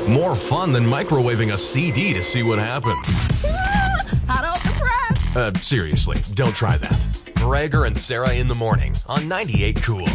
More fun than microwaving a CD to see what happens. Hot off the press. Seriously, don't try that. Brager and Sarah in the morning on 98 Cool.